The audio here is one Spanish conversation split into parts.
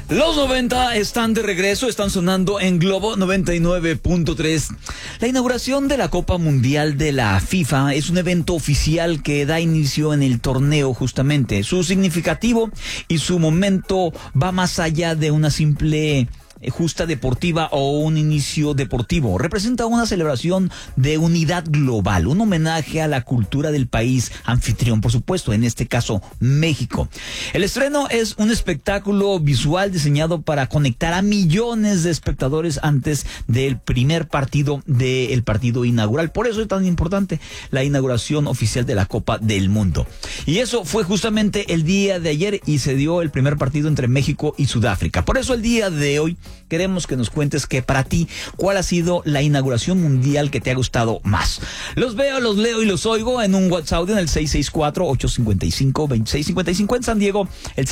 Los 90 están de regreso, están sonando en Globo 99.3. La inauguración de la Copa Mundial de la FIFA es un evento oficial que da inicio en el torneo justamente. Su significativo y su momento va más allá de una simple justa deportiva o un inicio deportivo. Representa una celebración de unidad global, un homenaje a la cultura del país anfitrión, por supuesto, en este caso México. El estreno es un espectáculo visual diseñado para conectar a millones de espectadores antes del primer partido del partido inaugural. Por eso es tan importante la inauguración oficial de la Copa del Mundo. Y eso fue justamente el día de ayer y se dio el primer partido entre México y Sudáfrica. Por eso el día de hoy queremos que nos cuentes que para ti, ¿cuál ha sido la inauguración mundial que te ha gustado más? Los veo, los leo y los oigo en un WhatsApp audio en el 664-855-2655 en San Diego, el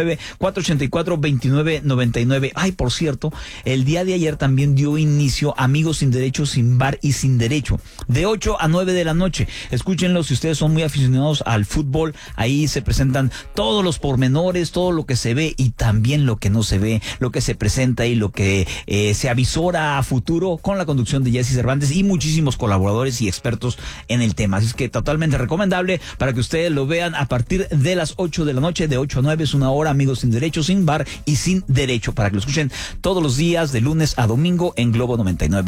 619-484-2999. Ay, por cierto, el día de ayer también dio inicio Amigos Sin Derecho, Sin Bar y Sin Derecho, de 8 a 9 de la noche. Escúchenlo si ustedes son muy aficionados al fútbol. Ahí se presentan todos los pormenores, todo lo que se ve y también lo que no se ve, lo que se presenta y lo que se avisora a futuro, con la conducción de Jesse Cervantes y muchísimos colaboradores y expertos en el tema. Así es que totalmente recomendable para que ustedes lo vean a partir de las 8 de la noche, de 8 a 9 es una hora, Amigos Sin Derecho, Sin Bar y Sin Derecho, para que lo escuchen todos los días de lunes a domingo en Globo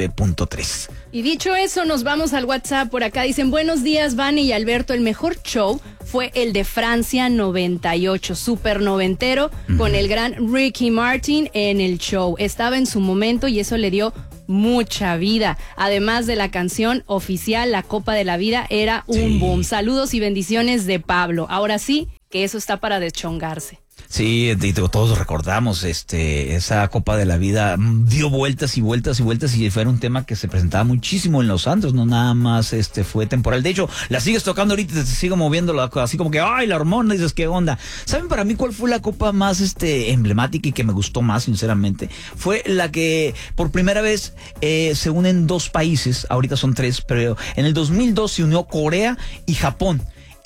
99.3. Y dicho eso, nos vamos al WhatsApp. Por acá dicen: buenos días, Vane y Alberto, el mejor show fue el de Francia 98, súper noventero, con el gran Ricky Martin en el show. Estaba en su momento y eso le dio mucha vida. Además de la canción oficial, La Copa de la Vida era un boom. Saludos y bendiciones de Pablo. Ahora sí, que eso está para deschongarse. Sí, todos recordamos esa Copa de la Vida, dio vueltas y vueltas y vueltas y fue un tema que se presentaba muchísimo en los antros, no nada más fue temporal. De hecho, la sigues tocando ahorita y te sigo moviendo así como que ay, la hormona, dices, ¿qué onda? ¿Saben para mí cuál fue la copa más emblemática y que me gustó más, sinceramente? Fue la que por primera vez se unen dos países, ahorita son tres, pero en el 2002 se unió Corea y Japón.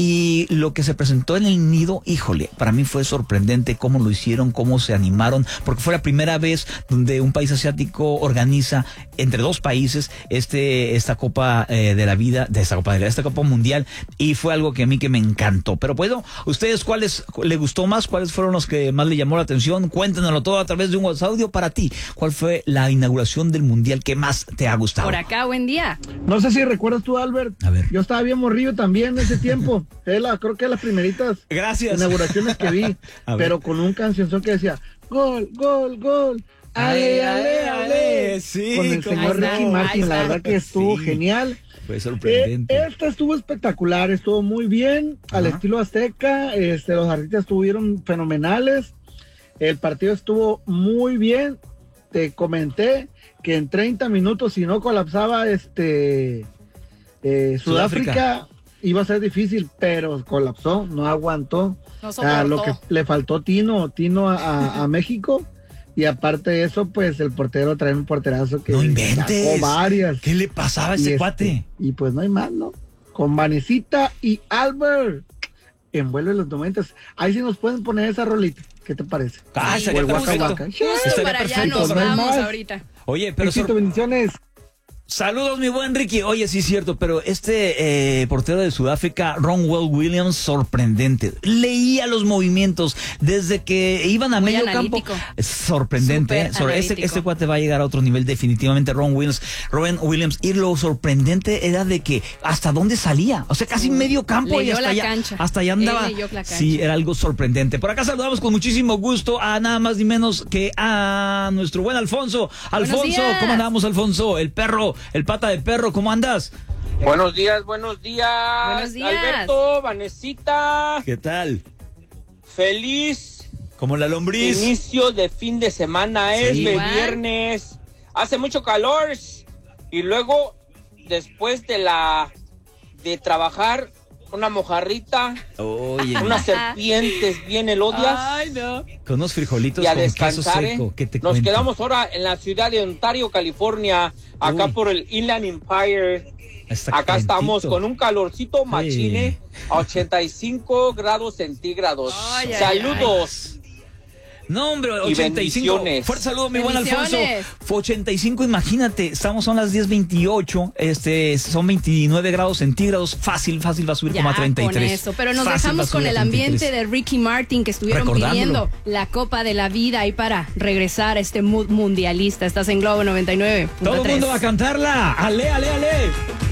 Y lo que se presentó en el Nido, híjole, para mí fue sorprendente cómo lo hicieron, cómo se animaron, porque fue la primera vez donde un país asiático organiza entre dos países esta Copa de la Vida, esta Copa Mundial, y fue algo que a mí que me encantó. Pero bueno, ¿ustedes cuáles le gustó más? ¿Cuáles fueron los que más le llamó la atención? Cuéntenoslo todo a través de un WhatsApp audio. Para ti, ¿cuál fue la inauguración del Mundial que más te ha gustado? Por acá, buen día. No sé si recuerdas tú, Albert. A ver. Yo estaba bien morrillo también en ese tiempo. Creo que las primeritas inauguraciones que vi, pero con un cancionzón que decía gol, gol, gol, ale, ale, ale, sí, con el señor Ricky Martin. La verdad que estuvo genial. Fue sorprendente. Esta estuvo espectacular, estuvo muy bien, al estilo azteca. Los artistas estuvieron fenomenales, el partido estuvo muy bien. Te comenté que en 30 minutos, si no colapsaba Sudáfrica, iba a ser difícil, pero colapsó, no aguantó. No soportó. Lo que le faltó Tino a México, y aparte de eso, pues el portero trae un porterazo que no inventes, sacó varias. ¿Qué le pasaba a ese cuate? Y pues no hay más, ¿no? Con Vanesita y Albert, envuelve los momentos. Ahí sí nos pueden poner esa rolita. ¿Qué te parece? Estaría perfecto. Justo para allá nos vamos ahorita. Oye, pero bendiciones. Saludos, mi buen Ricky. Oye, sí es cierto, pero portero de Sudáfrica, Ronwen Williams, sorprendente. Leía los movimientos desde que iban a muy medio analítico. campo. Es sorprendente. Este cuate va a llegar a otro nivel definitivamente, Ronwen Williams. Y lo sorprendente era de que hasta dónde salía. O sea, casi medio campo y hasta allá andaba. Sí, era algo sorprendente. Por acá saludamos con muchísimo gusto a nada más ni menos que a nuestro buen Alfonso. Alfonso, ¿cómo andamos, Alfonso? El perro. El pata de perro, ¿cómo andas? Buenos días, buenos días. Buenos días. Alberto, Vanesita. ¿Qué tal? Feliz. Como la lombriz. Inicio de fin de semana, viernes. Hace mucho calor. Y luego, después de trabajar, una mojarrita. Oye. Unas serpientes bien elodias. Ay, no. Con unos frijolitos y a con descansar, queso seco. ¿Qué te Nos cuento? quedamos ahora en la ciudad de Ontario, California. Acá por el Inland Empire. Acá estamos con un calorcito machine a 85 grados centígrados. Ay, Saludos. No, hombre, 85. Fuerte saludo, mi buen Alfonso. Fue 85, imagínate, estamos son las 10:28, son 29 grados centígrados, fácil va a subir como a 33. Con eso, pero nos dejamos con el ambiente de Ricky Martin que estuvieron pidiendo la Copa de la Vida y para regresar a este mood mundialista. Estás en Globo 99.3. Todo el mundo va a cantarla. Ale.